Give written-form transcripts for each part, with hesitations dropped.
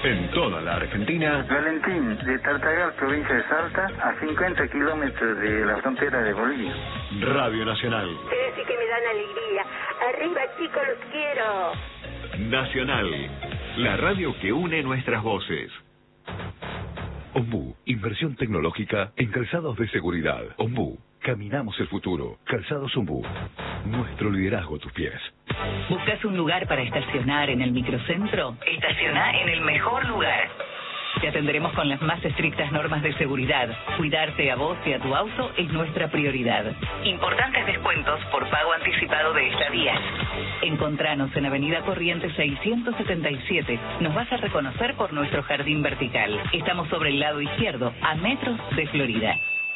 En toda la Argentina. Valentín, de Tartagal, provincia de Salta, a 50 kilómetros de la frontera de Bolivia. Radio Nacional. Pero sí que me dan alegría. Arriba, chicos, los quiero. Nacional, la radio que une nuestras voces. Ombú, inversión tecnológica en calzados de seguridad. Ombú, caminamos el futuro. Calzados Ombú, nuestro liderazgo a tus pies. ¿Buscas un lugar para estacionar en el microcentro? Estaciona en el mejor lugar. Te atenderemos con las más estrictas normas de seguridad. Cuidarte a vos y a tu auto es nuestra prioridad. Importantes descuentos por pago anticipado de estadías. Encontranos en Avenida Corrientes 677. Nos vas a reconocer por nuestro jardín vertical. Estamos sobre el lado izquierdo, a metros de Florida.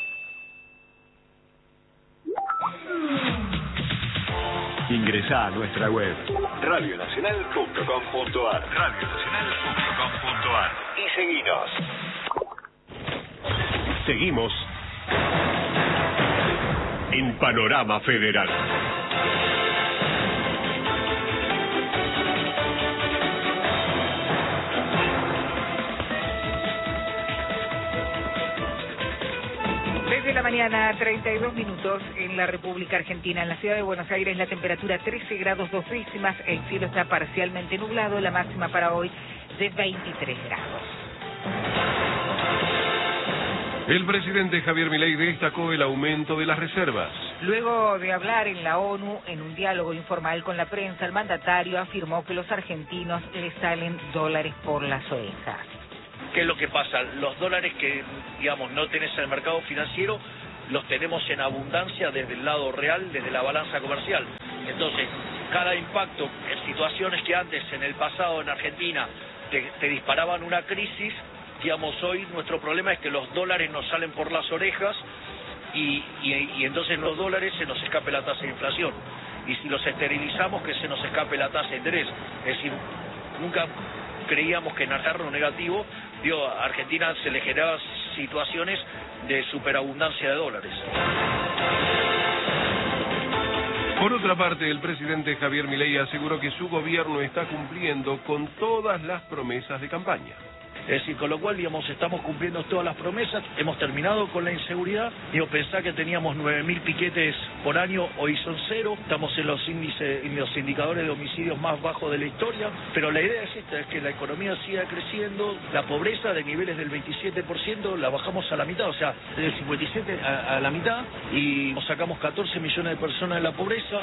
Ingresá a nuestra web radionacional.com.ar radionacional.com.ar y seguinos. Seguimos en Panorama Federal. Desde la mañana, 32 minutos en la República Argentina. En la ciudad de Buenos Aires la temperatura 13 grados 2 décimas, el cielo está parcialmente nublado, la máxima para hoy de 23 grados. El presidente Javier Milei destacó el aumento de las reservas. Luego de hablar en la ONU en un diálogo informal con la prensa, el mandatario afirmó que los argentinos les salen dólares por las orejas. ¿Qué es lo que pasa? Los dólares que, digamos, no tenés en el mercado financiero, los tenemos en abundancia desde el lado real, desde la balanza comercial. Entonces, cada impacto en situaciones que antes, en el pasado, en Argentina, te disparaban una crisis, digamos, hoy nuestro problema es que los dólares nos salen por las orejas y entonces los dólares se nos escape la tasa de inflación. Y si los esterilizamos, que se nos escape la tasa de interés. Es decir, nunca creíamos que en arcarlo negativo, a Argentina se le generaban situaciones de superabundancia de dólares. Por otra parte, el presidente Javier Milei aseguró que su gobierno está cumpliendo con todas las promesas de campaña. Es decir, con lo cual, digamos, estamos cumpliendo todas las promesas, hemos terminado con la inseguridad, pensá que teníamos 9.000 piquetes por año, hoy son 0, estamos en los índices, en los indicadores de homicidios más bajos de la historia, pero la idea es esta, es que la economía siga creciendo, la pobreza de niveles del 27% la bajamos a la mitad, o sea, del 57% a la mitad, y nos sacamos 14 millones de personas de la pobreza.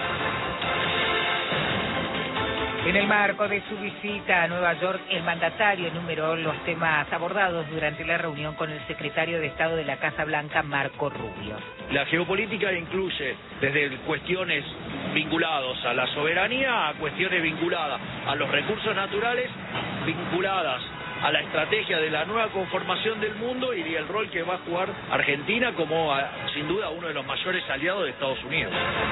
En el marco de su visita a Nueva York, el mandatario enumeró los temas abordados durante la reunión con el secretario de Estado de la Casa Blanca, Marco Rubio. La geopolítica incluye desde cuestiones vinculadas a la soberanía a cuestiones vinculadas a los recursos naturales, vinculadas a la estrategia de la nueva conformación del mundo y el rol que va a jugar Argentina como, sin duda, uno de los mayores aliados de Estados Unidos.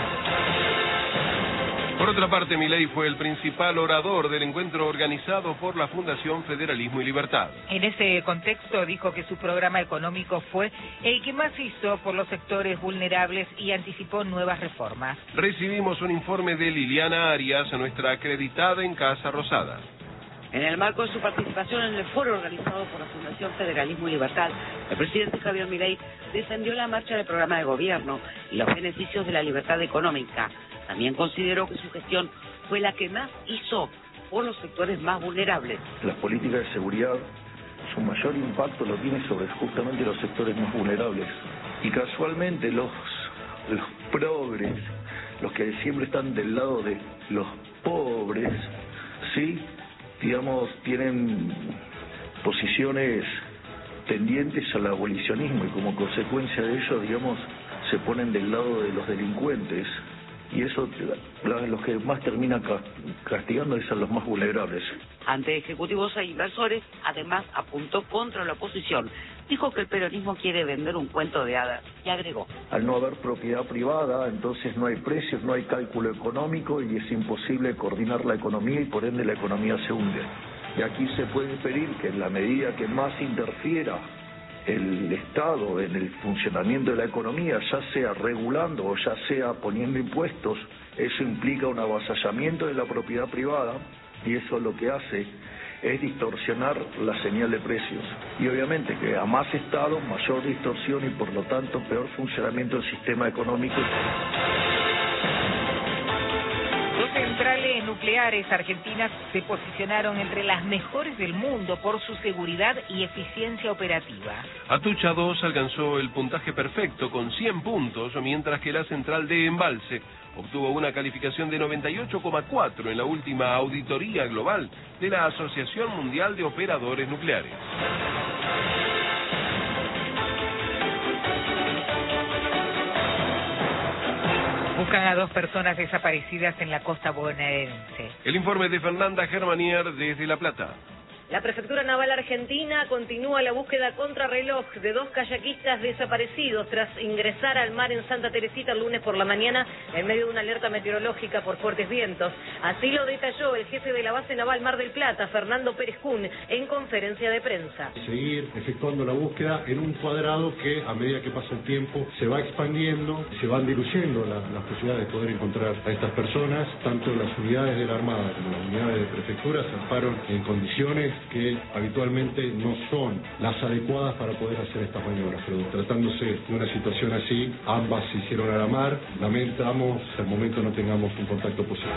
Por otra parte, Milei fue el principal orador del encuentro organizado por la Fundación Federalismo y Libertad. En ese contexto dijo que su programa económico fue el que más hizo por los sectores vulnerables y anticipó nuevas reformas. Recibimos un informe de Liliana Arias, nuestra acreditada en Casa Rosada. En el marco de su participación en el foro organizado por la Fundación Federalismo y Libertad, el presidente Javier Milei defendió la marcha del programa de gobierno y los beneficios de la libertad económica. También consideró que su gestión fue la que más hizo por los sectores más vulnerables. Las políticas de seguridad, su mayor impacto lo tiene sobre justamente los sectores más vulnerables. Y casualmente los progres, los que siempre están del lado de los pobres, sí, digamos, tienen posiciones tendientes al abolicionismo y como consecuencia de ello, digamos, se ponen del lado de los delincuentes. Y eso, los que más termina castigando es a los más vulnerables. Ante ejecutivos e inversores, además apuntó contra la oposición. Dijo que el peronismo quiere vender un cuento de hadas y agregó: al no haber propiedad privada, entonces no hay precios, no hay cálculo económico y es imposible coordinar la economía y por ende la economía se hunde. Y aquí se puede pedir que en la medida que más interfiera el Estado en el funcionamiento de la economía, ya sea regulando o ya sea poniendo impuestos, eso implica un avasallamiento de la propiedad privada y eso lo que hace es distorsionar la señal de precios. Y obviamente que a más Estado, mayor distorsión y por lo tanto peor funcionamiento del sistema económico. Dos centrales nucleares argentinas se posicionaron entre las mejores del mundo por su seguridad y eficiencia operativa. Atucha 2 alcanzó el puntaje perfecto con 100 puntos, mientras que la central de Embalse obtuvo una calificación de 98,4 en la última auditoría global de la Asociación Mundial de Operadores Nucleares. Buscan a 2 personas desaparecidas en la costa bonaerense. El informe de Fernanda Germanier desde La Plata. La Prefectura Naval Argentina continúa la búsqueda contrarreloj de 2 kayakistas desaparecidos tras ingresar al mar en Santa Teresita el lunes por la mañana en medio de una alerta meteorológica por fuertes vientos. Así lo detalló el jefe de la base naval Mar del Plata, Fernando Pérez Kuhn, en conferencia de prensa. Seguir efectuando la búsqueda en un cuadrado que a medida que pasa el tiempo se va expandiendo, se van diluyendo las posibilidades de poder encontrar a estas personas. Tanto las unidades de la Armada como las unidades de prefectura zarparon en condiciones que habitualmente no son las adecuadas para poder hacer estas maniobras, pero tratándose de una situación así, ambas se hicieron a la mar. Lamentamos que al momento no tengamos un contacto positivo.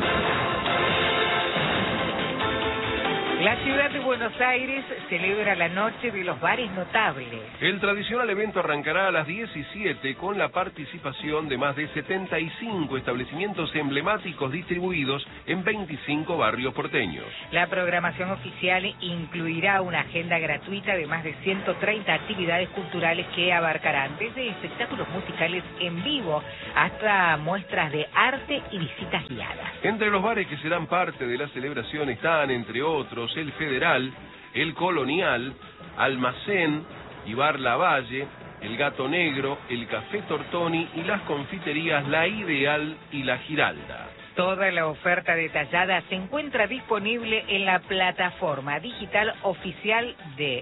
La ciudad de Buenos Aires celebra la Noche de los Bares Notables. El tradicional evento arrancará a las 17 con la participación de más de 75 establecimientos emblemáticos distribuidos en 25 barrios porteños. La programación oficial incluirá una agenda gratuita de más de 130 actividades culturales que abarcarán desde espectáculos musicales en vivo hasta muestras de arte y visitas guiadas. Entre los bares que serán parte de la celebración están, entre otros, el Federal, el Colonial, Almacén y Bar Lavalle, el Gato Negro, el Café Tortoni y las confiterías La Ideal y La Giralda. Toda la oferta detallada se encuentra disponible en la plataforma digital oficial de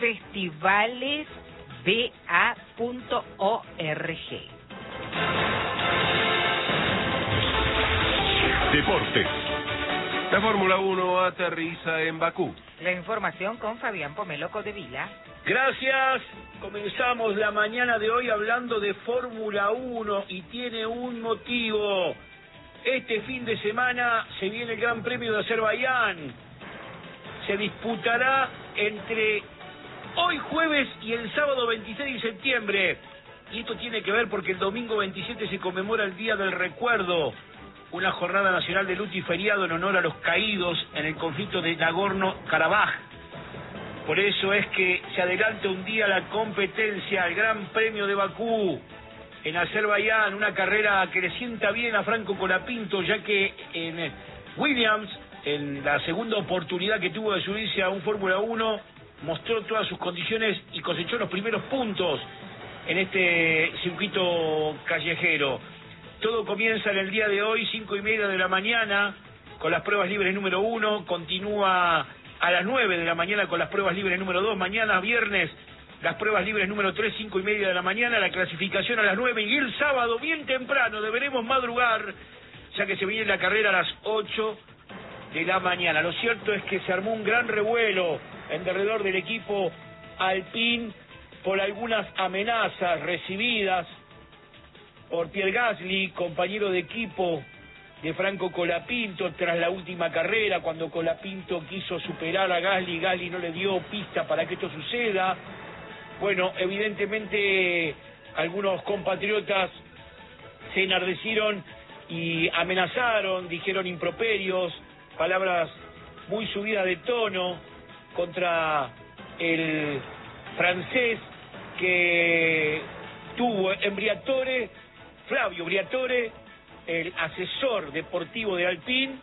festivalesba.org. Deportes. La Fórmula 1 aterriza en Bakú. La información con Fabián Pomeloco de Vila. Gracias. Comenzamos la mañana de hoy hablando de Fórmula 1 y tiene un motivo. Este fin de semana se viene el Gran Premio de Azerbaiyán. Se disputará entre hoy jueves y el sábado 26 de septiembre. Y esto tiene que ver porque el domingo 27 se conmemora el Día del Recuerdo, una jornada nacional de luto y feriado en honor a los caídos en el conflicto de Nagorno-Karabaj. Por eso es que se adelanta un día la competencia, el Gran Premio de Bakú, en Azerbaiyán, una carrera que le sienta bien a Franco Colapinto, ya que en Williams, en la segunda oportunidad que tuvo de subirse a un Fórmula 1, mostró todas sus condiciones y cosechó los primeros puntos en este circuito callejero. Todo comienza en el día de hoy, 5:30 de la mañana, con las pruebas libres número 1. Continúa a las 9 de la mañana con las pruebas libres número 2. Mañana, viernes, las pruebas libres número 3, 5:30 de la mañana. La clasificación a las 9. Y el sábado, bien temprano, deberemos madrugar, ya que se viene la carrera a las 8 de la mañana. Lo cierto es que se armó un gran revuelo en derredor del equipo Alpine por algunas amenazas recibidas por Pierre Gasly, compañero de equipo de Franco Colapinto, tras la última carrera, cuando Colapinto quiso superar a Gasly, Gasly no le dio pista para que esto suceda. Bueno, evidentemente algunos compatriotas se enardecieron y amenazaron, dijeron improperios, palabras muy subidas de tono contra el francés que tuvo en Briatore, Flavio Briatore, el asesor deportivo de Alpine,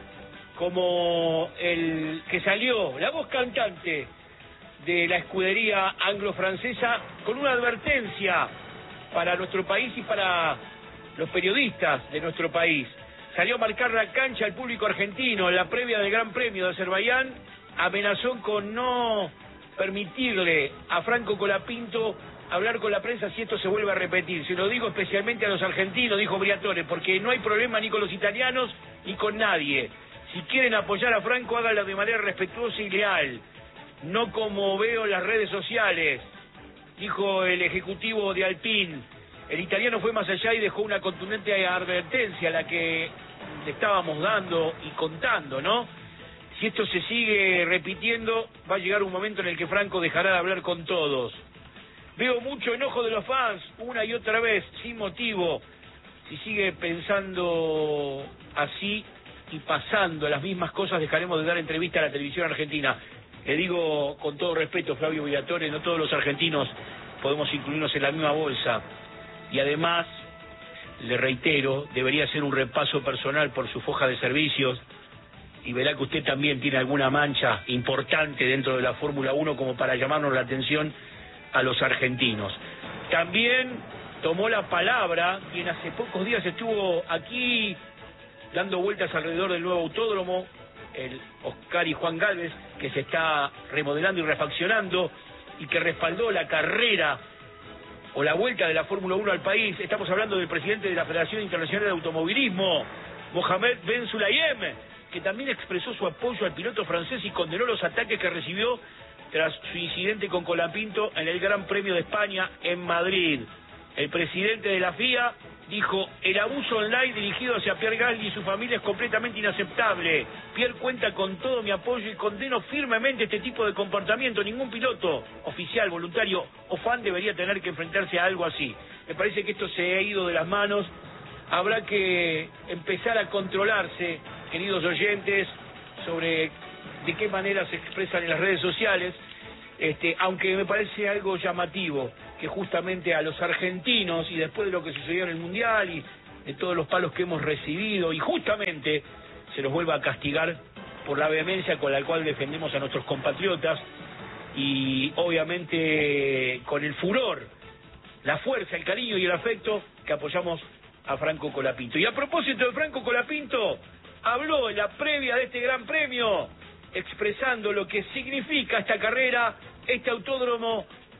como el que salió, la voz cantante de la escudería anglo-francesa, con una advertencia para nuestro país y para los periodistas de nuestro país. Salió a marcar la cancha al público argentino en la previa del Gran Premio de Azerbaiyán, amenazó con no permitirle a Franco Colapinto hablar con la prensa si esto se vuelve a repetir. Se lo digo especialmente a los argentinos, dijo Briatore, porque no hay problema ni con los italianos ni con nadie. Si quieren apoyar a Franco, háganlo de manera respetuosa y leal, no como veo en las redes sociales, dijo el ejecutivo de Alpine. El italiano fue más allá y dejó una contundente advertencia, la que le estábamos dando y contando, ¿no? Si esto se sigue repitiendo, va a llegar un momento en el que Franco dejará de hablar con todos. Veo mucho enojo de los fans, una y otra vez, sin motivo. Si sigue pensando así y pasando las mismas cosas, dejaremos de dar entrevista a la televisión argentina. Le digo con todo respeto, Flavio Briatore, no todos los argentinos podemos incluirnos en la misma bolsa. Y además, le reitero, debería hacer un repaso personal por su foja de servicios y verá que usted también tiene alguna mancha importante dentro de la Fórmula 1 como para llamarnos la atención a los argentinos. También tomó la palabra quien hace pocos días estuvo aquí dando vueltas alrededor del nuevo autódromo, el Oscar y Juan Gálvez, que se está remodelando y refaccionando y que respaldó la carrera o la vuelta de la Fórmula 1 al país. Estamos hablando del presidente de la Federación Internacional de Automovilismo, Mohamed Ben Sulayem, que también expresó su apoyo al piloto francés y condenó los ataques que recibió tras su incidente con Colapinto en el Gran Premio de España en Madrid. El presidente de la FIA dijo: el abuso online dirigido hacia Pierre Gasly y su familia es completamente inaceptable. Pierre cuenta con todo mi apoyo y condeno firmemente este tipo de comportamiento. Ningún piloto, oficial, voluntario o fan debería tener que enfrentarse a algo así. Me parece que esto se ha ido de las manos. Habrá que empezar a controlarse, queridos oyentes, sobre de qué manera se expresan en las redes sociales, aunque me parece algo llamativo que justamente a los argentinos, y después de lo que sucedió en el Mundial y de todos los palos que hemos recibido, y justamente se los vuelva a castigar por la vehemencia con la cual defendemos a nuestros compatriotas y obviamente con el furor, la fuerza, el cariño y el afecto que apoyamos a Franco Colapinto. Y a propósito de Franco Colapinto, habló en la previa de este Gran Premio, expresando lo que significa esta carrera, este autódromo,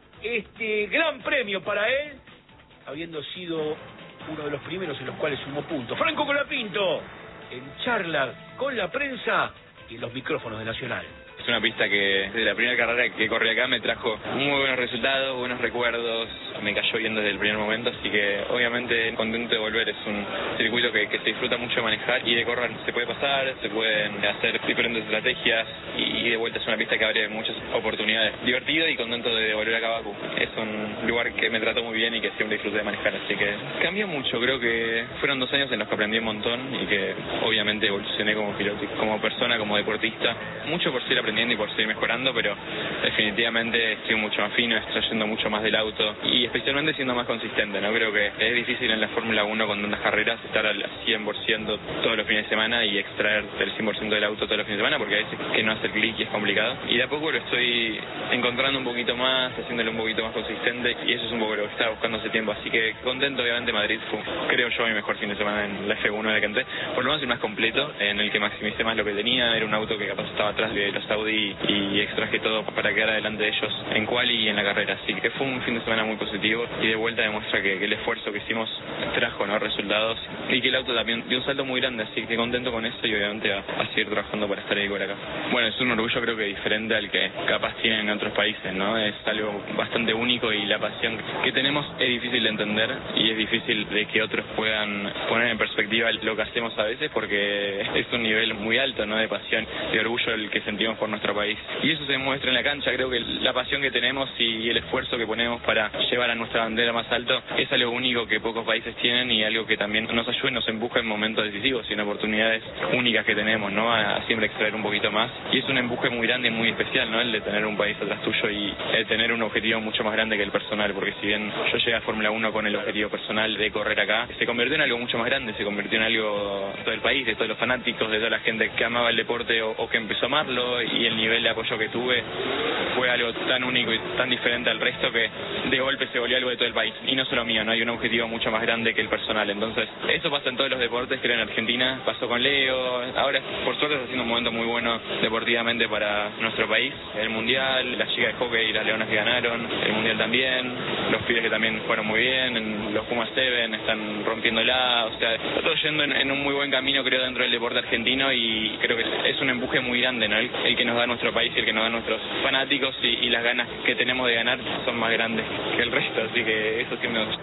este Gran Premio para él, habiendo sido uno de los primeros en los cuales sumó puntos. Franco Colapinto, en charla con la prensa y en los micrófonos de Nacional. Es una pista que desde la primera carrera que corrí acá me trajo muy buenos resultados, buenos recuerdos, me cayó bien desde el primer momento, así que obviamente contento de volver. Es un circuito que se disfruta mucho de manejar y de correr. Se puede pasar, se pueden hacer diferentes estrategias y de vuelta es una pista que abre muchas oportunidades. Divertido y contento de volver acá a Bakú. Es un lugar que me trató muy bien y que siempre disfruté de manejar, así que cambió mucho. Creo que fueron 2 años en los que aprendí un montón y que obviamente evolucioné como piloto, como persona, como deportista. Mucho por seguir aprendiendo y por seguir mejorando, pero definitivamente estoy mucho más fino, extrayendo mucho más del auto y especialmente siendo más consistente, ¿no? Creo que es difícil en la Fórmula 1 con tantas carreras estar al 100% todos los fines de semana y extraer el 100% del auto todos los fines de semana, porque a veces que no hace el clic y es complicado. Y de a poco lo estoy encontrando un poquito más, haciéndolo un poquito más consistente, y eso es un poco lo que estaba buscando hace tiempo. Así que contento. Obviamente Madrid fue, creo yo, mi mejor fin de semana en la F1 de que entré, por lo menos el más completo, en el que maximicé más lo que tenía. Era un auto que capaz estaba atrás de los Audi y extraje todo para quedar adelante de ellos en quali y en la carrera. Así que fue un fin de semana muy positivo y de vuelta demuestra que el esfuerzo que hicimos trajo, ¿no?, resultados, y que el auto también dio un salto muy grande, así que contento con eso y obviamente a seguir trabajando para estar ahí por acá. Bueno, es un orgullo creo que diferente al que capaz tienen en otros países, ¿no? Es algo bastante único y la pasión que tenemos es difícil de entender y es difícil de que otros puedan poner en perspectiva lo que hacemos a veces, porque es un nivel muy alto, ¿no?, de pasión, de orgullo el que sentimos por nuestro país. Y eso se muestra en la cancha. Creo que la pasión que tenemos y el esfuerzo que ponemos para llevar a nuestra bandera más alto es algo único que pocos países tienen y algo que también nos ayuda y nos empuja en momentos decisivos y en oportunidades únicas que tenemos, ¿no?, a siempre extraer un poquito más. Y es un empuje muy grande y muy especial, ¿no?, el de tener un país atrás tuyo y el tener un objetivo mucho más grande que el personal, porque si bien yo llegué a Fórmula 1 con el objetivo personal de correr acá, se convirtió en algo mucho más grande, se convirtió en algo de todo el país, de todos los fanáticos, de toda la gente que amaba el deporte o que empezó a amarlo, y el nivel de apoyo que tuve fue algo tan único y tan diferente al resto que de golpe se volvió algo de todo el país. Y no solo mío, no hay un objetivo mucho más grande que el personal. Entonces, eso pasa en todos los deportes, creo en Argentina. Pasó con Leo. Ahora, por suerte, está siendo un momento muy bueno deportivamente para nuestro país. El Mundial, las chicas de hockey y las leonas que ganaron. El Mundial también. Los pibes que también fueron muy bien. Los Pumas Seven están rompiéndola. O sea, está todo yendo en un muy buen camino, creo, dentro del deporte argentino. Y creo que es un empuje muy grande, ¿no? El que nos da nuestro país y el que nos da nuestros fanáticos y las ganas que tenemos de ganar son más grandes que el resto, así que eso sí me gusta.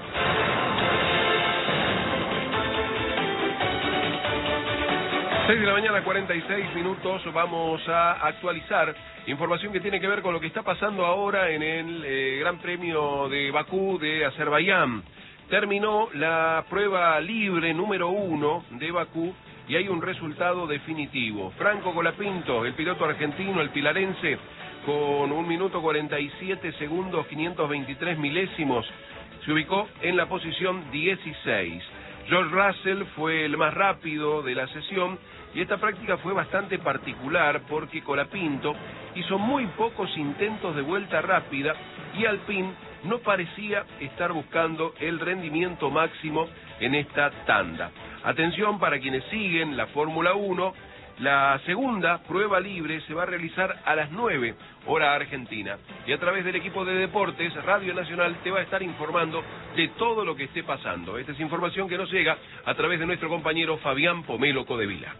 6 de la mañana, 46 minutos, vamos a actualizar información que tiene que ver con lo que está pasando ahora en el Gran Premio de Bakú de Azerbaiyán. Terminó la prueba libre número 1 de Bakú y hay un resultado definitivo. Franco Colapinto, el piloto argentino, el pilarense, con 1 minuto 47 segundos, 523 milésimos, se ubicó en la posición 16. George Russell fue el más rápido de la sesión y esta práctica fue bastante particular porque Colapinto hizo muy pocos intentos de vuelta rápida y Alpine no parecía estar buscando el rendimiento máximo en esta tanda. Atención para quienes siguen la Fórmula 1, la segunda prueba libre se va a realizar a las 9, hora argentina. Y a través del equipo de deportes, Radio Nacional te va a estar informando de todo lo que esté pasando. Esta es información que nos llega a través de nuestro compañero Fabián Pomelo Codevila.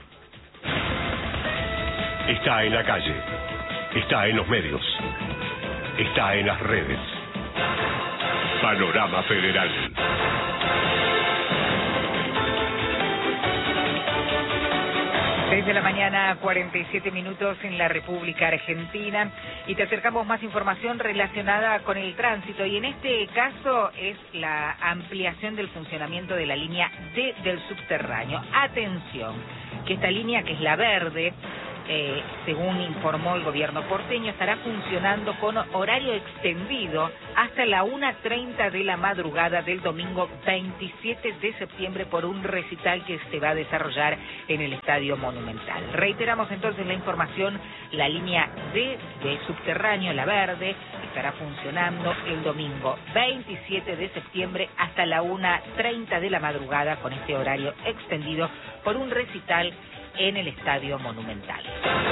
Está en la calle, está en los medios, está en las redes. Panorama Federal. 6 de la mañana, 47 minutos en la República Argentina y te acercamos más información relacionada con el tránsito y en este caso es la ampliación del funcionamiento de la línea D del subterráneo. Atención, que esta línea, que es la verde, según informó el gobierno porteño, estará funcionando con horario extendido hasta la 1:30 de la madrugada del domingo 27 de septiembre por un recital que se va a desarrollar en el Estadio Monumental. Reiteramos entonces la información: la línea D de subterráneo, la verde, estará funcionando el domingo 27 de septiembre hasta la 1:30 de la madrugada con este horario extendido por un recital en el Estadio Monumental.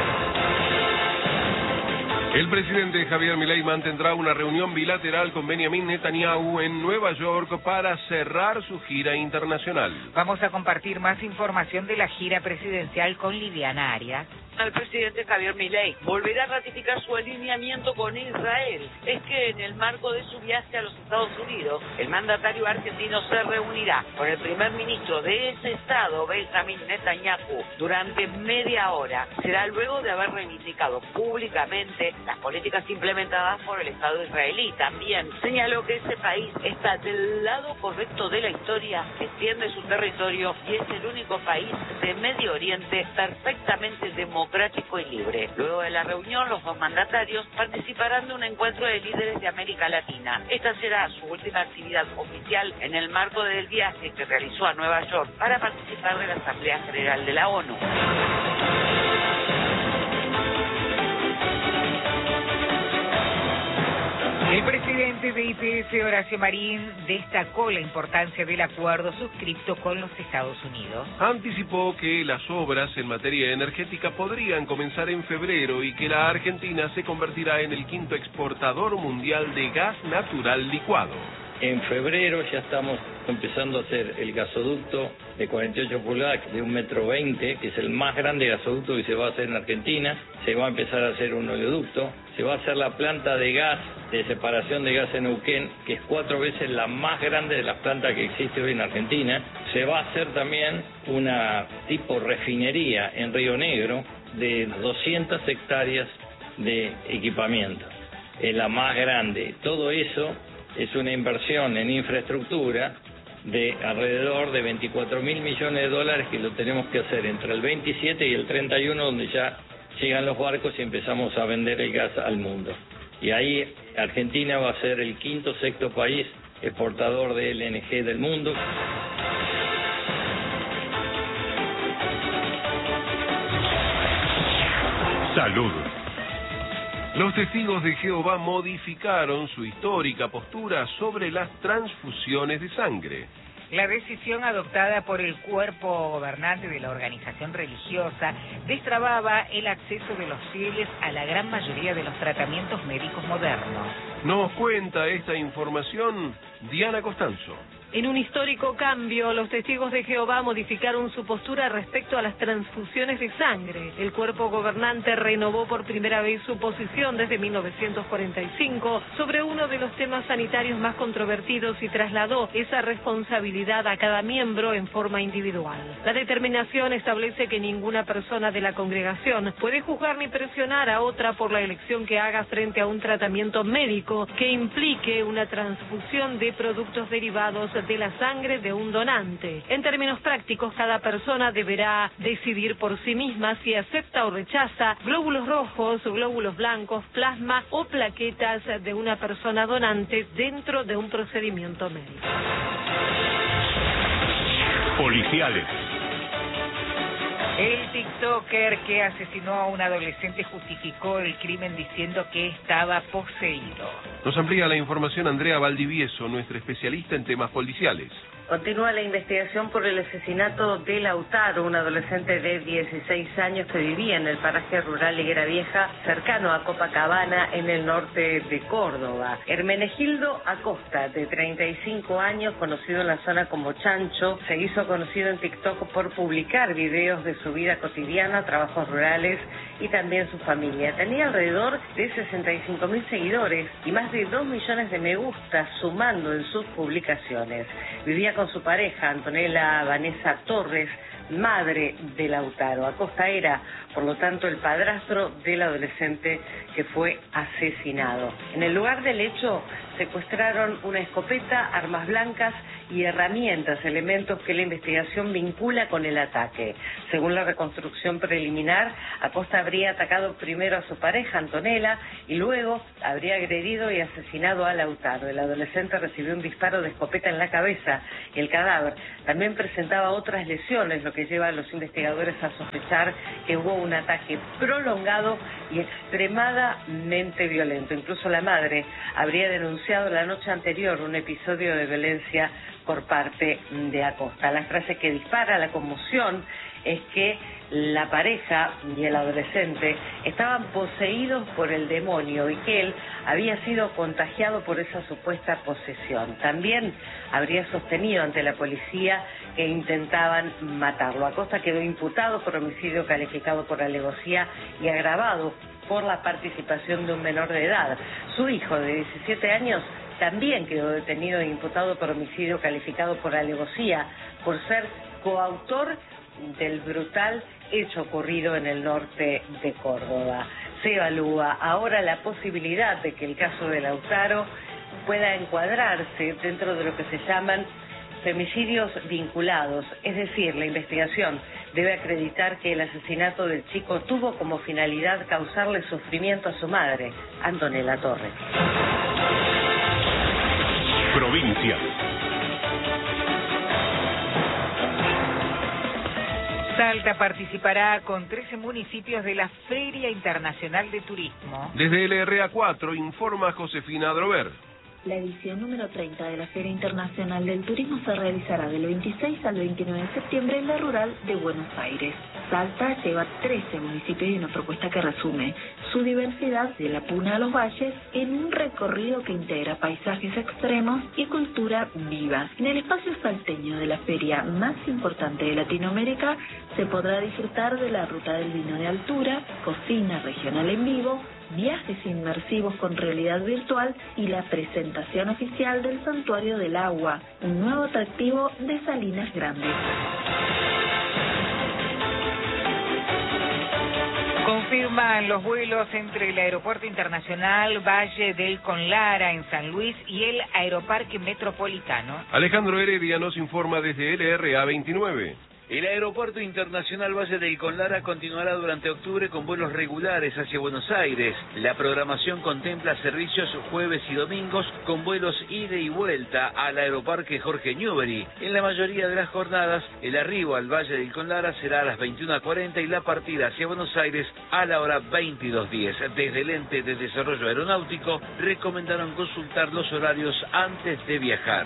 El presidente Javier Milei mantendrá una reunión bilateral con Benjamin Netanyahu en Nueva York para cerrar su gira internacional. Vamos a compartir más información de la gira presidencial con Liliana Arias. El presidente Javier Milei volverá a ratificar su alineamiento con Israel. Es que en el marco de su viaje a los Estados Unidos, el mandatario argentino se reunirá con el primer ministro de ese estado, Benjamin Netanyahu, durante media hora. Será luego de haber reivindicado públicamente las políticas implementadas por el Estado israelí. También señaló que ese país está del lado correcto de la historia, extiende su territorio y es el único país de Medio Oriente perfectamente democrático y libre. Luego de la reunión, los dos mandatarios participarán de un encuentro de líderes de América Latina. Esta será su última actividad oficial en el marco del viaje que realizó a Nueva York para participar de la Asamblea General de la ONU. El presidente de IPF, Horacio Marín, destacó la importancia del acuerdo suscrito con los Estados Unidos. Anticipó que las obras en materia energética podrían comenzar en febrero y que la Argentina se convertirá en el quinto exportador mundial de gas natural licuado. En febrero ya estamos empezando a hacer el gasoducto de 48 pulgadas de 1,20 metros, que es el más grande gasoducto que se va a hacer en Argentina. Se va a empezar a hacer un oleoducto. Se va a hacer la planta de gas, de separación de gas en Neuquén, que es 4 veces la más grande de las plantas que existe hoy en Argentina. Se va a hacer también una tipo refinería en Río Negro de 200 hectáreas de equipamiento. Es la más grande. Todo eso es una inversión en infraestructura de alrededor de 24.000 millones de dólares que lo tenemos que hacer entre el 27 y el 31, donde ya llegan los barcos y empezamos a vender el gas al mundo. Y ahí Argentina va a ser el quinto, sexto país exportador de LNG del mundo. Salud. Los testigos de Jehová modificaron su histórica postura sobre las transfusiones de sangre. La decisión adoptada por el cuerpo gobernante de la organización religiosa destrababa el acceso de los fieles a la gran mayoría de los tratamientos médicos modernos. Nos cuenta esta información Diana Costanzo. En un histórico cambio, los testigos de Jehová modificaron su postura respecto a las transfusiones de sangre. El cuerpo gobernante renovó por primera vez su posición desde 1945 sobre uno de los temas sanitarios más controvertidos y trasladó esa responsabilidad a cada miembro en forma individual. La determinación establece que ninguna persona de la congregación puede juzgar ni presionar a otra por la elección que haga frente a un tratamiento médico que implique una transfusión de productos derivados de la sangre de un donante. En términos prácticos, cada persona deberá decidir por sí misma si acepta o rechaza glóbulos rojos, glóbulos blancos, plasma o plaquetas de una persona donante dentro de un procedimiento médico. Policiales. El TikToker que asesinó a un adolescente justificó el crimen diciendo que estaba poseído. Nos amplía la información Andrea Valdivieso, nuestra especialista en temas policiales. Continúa la investigación por el asesinato de Lautaro, un adolescente de 16 años que vivía en el paraje rural Higuera Vieja, cercano a Copacabana, en el norte de Córdoba. Hermenegildo Acosta, de 35 años, conocido en la zona como Chancho, se hizo conocido en TikTok por publicar videos de su vida cotidiana, trabajos rurales y también su familia. Tenía alrededor de 65.000 seguidores y más de 2 millones de me gusta sumando en sus publicaciones. Vivía con su pareja, Antonella Vanessa Torres, madre de Lautaro. Acosta era, por lo tanto, el padrastro del adolescente que fue asesinado. En el lugar del hecho, secuestraron una escopeta, armas blancas y herramientas, elementos que la investigación vincula con el ataque. Según la reconstrucción preliminar, Acosta habría atacado primero a su pareja, Antonella, y luego habría agredido y asesinado a Lautaro. El adolescente recibió un disparo de escopeta en la cabeza y el cadáver también presentaba otras lesiones, lo que lleva a los investigadores a sospechar que hubo un ataque prolongado y extremadamente violento. Incluso la madre habría denunciado la noche anterior un episodio de violencia por parte de Acosta. La frase que dispara la conmoción es que la pareja y el adolescente estaban poseídos por el demonio y que él había sido contagiado por esa supuesta posesión. También habría sostenido ante la policía que intentaban matarlo. Acosta quedó imputado por homicidio calificado por alevosía y agravado por la participación de un menor de edad. Su hijo de 17 años también quedó detenido e imputado por homicidio calificado por alevosía por ser coautor del brutal hecho ocurrido en el norte de Córdoba. Se evalúa ahora la posibilidad de que el caso de Lautaro pueda encuadrarse dentro de lo que se llaman femicidios vinculados, es decir, la investigación debe acreditar que el asesinato del chico tuvo como finalidad causarle sufrimiento a su madre, Antonella Torres. Provincia. Salta participará con 13 municipios de la Feria Internacional de Turismo. Desde LRA 4 informa Josefina Adrover. La edición número 30 de la Feria Internacional del Turismo se realizará del 26 al 29 de septiembre en la rural de Buenos Aires. Salta lleva 13 municipios y una propuesta que resume su diversidad de la Puna a los valles en un recorrido que integra paisajes extremos y cultura viva. En el espacio salteño de la feria más importante de Latinoamérica se podrá disfrutar de la ruta del vino de altura, cocina regional en vivo, viajes inmersivos con realidad virtual y la presentación oficial del Santuario del Agua, un nuevo atractivo de Salinas Grandes. Confirman los vuelos entre el Aeropuerto Internacional Valle del Conlara en San Luis y el Aeroparque Metropolitano. Alejandro Heredia nos informa desde LRA 29. El Aeropuerto Internacional Valle del Conlara continuará durante octubre con vuelos regulares hacia Buenos Aires. La programación contempla servicios jueves y domingos con vuelos ida y vuelta al Aeroparque Jorge Newbery. En la mayoría de las jornadas, el arribo al Valle del Conlara será a las 21:40 y la partida hacia Buenos Aires a la hora 22:10. Desde el Ente de Desarrollo Aeronáutico recomendaron consultar los horarios antes de viajar.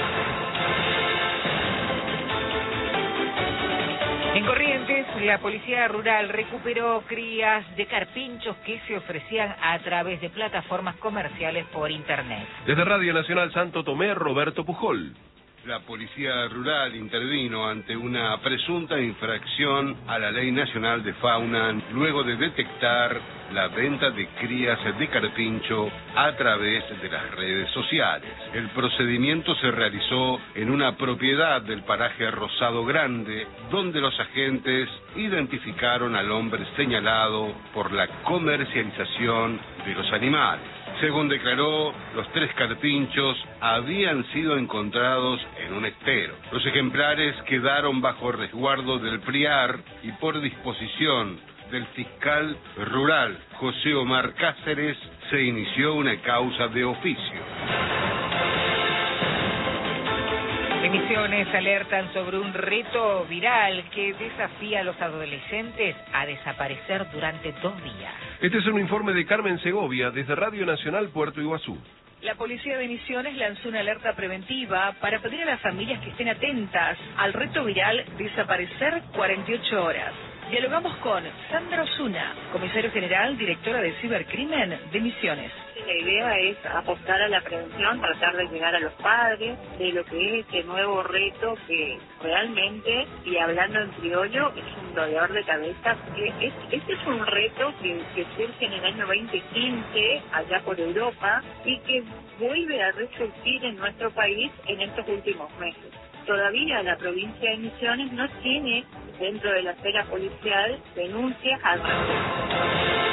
En Corrientes, la Policía Rural recuperó crías de carpinchos que se ofrecían a través de plataformas comerciales por Internet. Desde Radio Nacional Santo Tomé, Roberto Pujol. La Policía Rural intervino ante una presunta infracción a la Ley Nacional de Fauna luego de detectar la venta de crías de carpincho a través de las redes sociales. El procedimiento se realizó en una propiedad del paraje Rosado Grande, donde los agentes identificaron al hombre señalado por la comercialización de los animales. Según declaró, los 3 carpinchos habían sido encontrados en un estero. Los ejemplares quedaron bajo resguardo del PRIAR y por disposición del fiscal rural José Omar Cáceres se inició una causa de oficio. Emisiones alertan sobre un reto viral que desafía a los adolescentes a desaparecer durante 2 días. Este es un informe de Carmen Segovia desde Radio Nacional Puerto Iguazú. La Policía de Misiones lanzó una alerta preventiva para pedir a las familias que estén atentas al reto viral Desaparecer 48 horas. Dialogamos con Sandra Osuna, comisario general, directora de Cibercrimen de Misiones. La idea es apostar a la prevención, tratar de llegar a los padres de lo que es este nuevo reto que realmente, y hablando en criollo, es un dolor de cabeza. Este es un reto que surge en el año 2015, allá por Europa, y que vuelve a resurgir en nuestro país en estos últimos meses. Todavía la provincia de Misiones no tiene, dentro de la esfera policial, denuncias al respecto.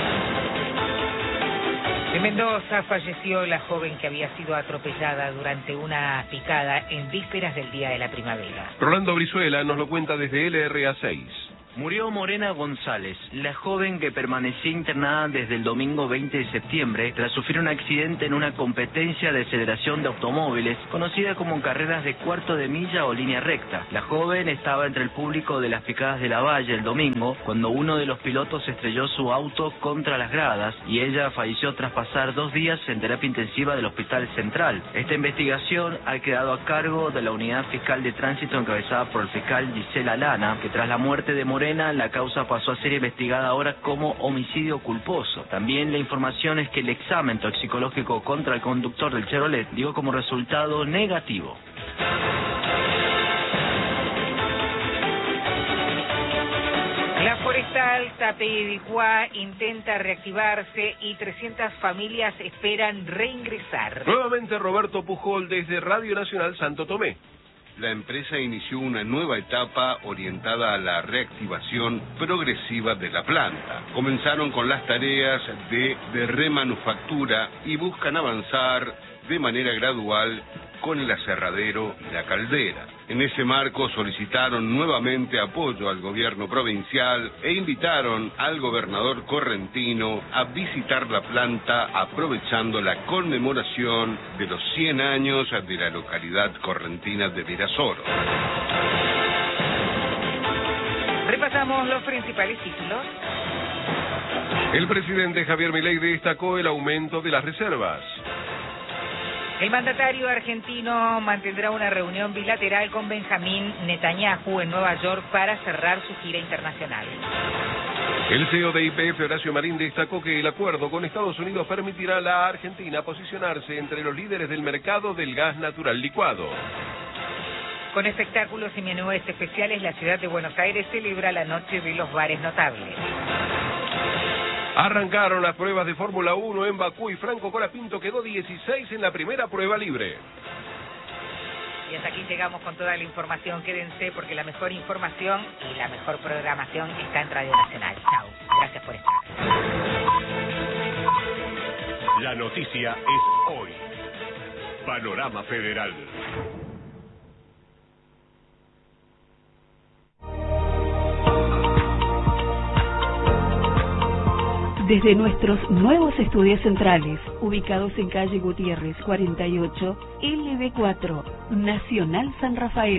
En Mendoza falleció la joven que había sido atropellada durante una picada en vísperas del Día de la Primavera. Rolando Brizuela nos lo cuenta desde LRA 6. Murió Morena González, la joven que permanecía internada desde el domingo 20 de septiembre tras sufrir un accidente en una competencia de aceleración de automóviles conocida como carreras de cuarto de milla o línea recta. La joven estaba entre el público de las picadas de la Valle el domingo cuando uno de los pilotos estrelló su auto contra las gradas y ella falleció tras pasar 2 días en terapia intensiva del Hospital Central. Esta investigación ha quedado a cargo de la Unidad Fiscal de Tránsito encabezada por el fiscal Gisela Lana, que tras la muerte de Morena la causa pasó a ser investigada ahora como homicidio culposo. También la información es que el examen toxicológico contra el conductor del Chevrolet dio como resultado negativo. La forestal Tapebicuá intenta reactivarse y 300 familias esperan reingresar. Nuevamente Roberto Pujol desde Radio Nacional Santo Tomé. La empresa inició una nueva etapa orientada a la reactivación progresiva de la planta. Comenzaron con las tareas de remanufactura y buscan avanzar de manera gradual con el aserradero y la caldera. En ese marco solicitaron nuevamente apoyo al gobierno provincial e invitaron al gobernador correntino a visitar la planta aprovechando la conmemoración de los 100 años de la localidad correntina de Virasoro. Repasamos los principales títulos. El presidente Javier Milei destacó el aumento de las reservas. El mandatario argentino mantendrá una reunión bilateral con Benjamín Netanyahu en Nueva York para cerrar su gira internacional. El CEO de YPF, Horacio Marín, destacó que el acuerdo con Estados Unidos permitirá a la Argentina posicionarse entre los líderes del mercado del gas natural licuado. Con espectáculos y menúes especiales, la ciudad de Buenos Aires celebra la Noche de los Bares Notables. Arrancaron las pruebas de Fórmula 1 en Bakú y Franco Colapinto quedó 16 en la primera prueba libre. Y hasta aquí llegamos con toda la información. Quédense porque la mejor información y la mejor programación está en Radio Nacional. Chao. Gracias por estar. La noticia es hoy. Panorama Federal. Desde nuestros nuevos estudios centrales, ubicados en calle Gutiérrez 48, LB4, Nacional San Rafael.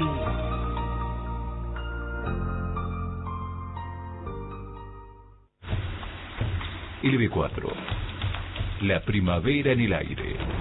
LB4, la primavera en el aire.